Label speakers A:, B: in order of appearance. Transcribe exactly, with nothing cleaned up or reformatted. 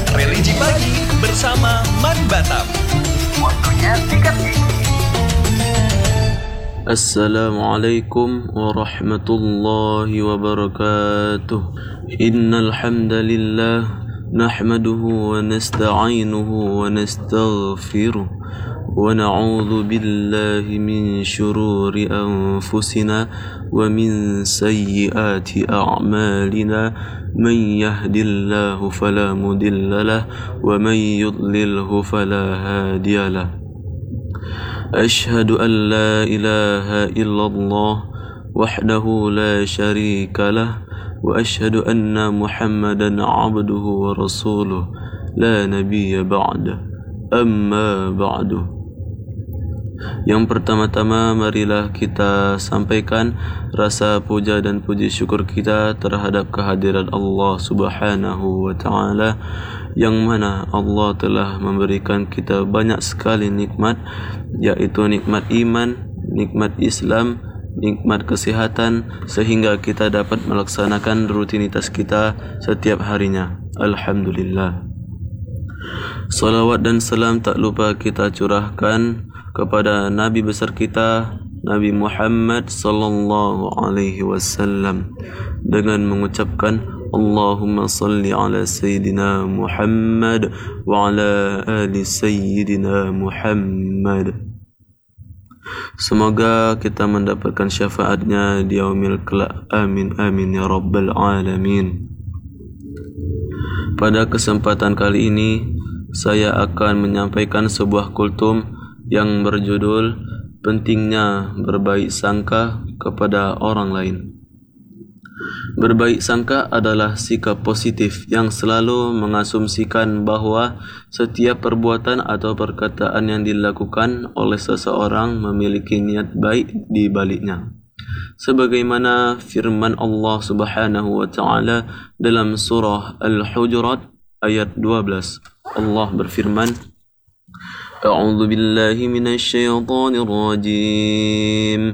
A: Religi Pagi bersama Man Batam. Waktunya sikat gigi.
B: Assalamualaikum warahmatullahi wabarakatuh. Innal hamdalillah nahmaduhu wa nasta'inuhu wa nastaghfiruh wa na'udzu billahi min shururi anfusina wa min sayyiati a'malina. Man yahdillahu fala mudilla lahu wa man yudlilhu fala hadiya lahu. Ashhadu an la ilaha illallah wahdahu la sharika lah wa ashhadu anna Muhammadan abduhu wa rasuluh la nabiyya ba'da. Amma ba'du. Yang pertama-tama marilah kita sampaikan rasa puja dan puji syukur kita terhadap kehadiran Allah Subhanahu wa taala, yang mana Allah telah memberikan kita banyak sekali nikmat, yaitu nikmat iman, nikmat Islam, nikmat kesihatan, sehingga kita dapat melaksanakan rutinitas kita setiap harinya. Alhamdulillah. Salawat dan salam tak lupa kita curahkan kepada Nabi besar kita, Nabi Muhammad sallallahu alaihi wasallam, dengan mengucapkan Allahumma salli ala Sayyidina Muhammad wa ala ali Sayyidina Muhammad. Semoga kita mendapatkan syafaatnya di yaumil kelak. Amin amin ya rabbal alamin. Pada kesempatan kali ini saya akan menyampaikan sebuah kultum yang berjudul pentingnya berbaik sangka kepada orang lain. Berbaik sangka adalah sikap positif yang selalu mengasumsikan bahawa setiap perbuatan atau perkataan yang dilakukan oleh seseorang memiliki niat baik di baliknya. Sebagaimana firman Allah Subhanahu wa taala dalam surah Al-Hujurat ayat dua belas. Allah berfirman, A'udzu billahi minasy syaithanir rajim.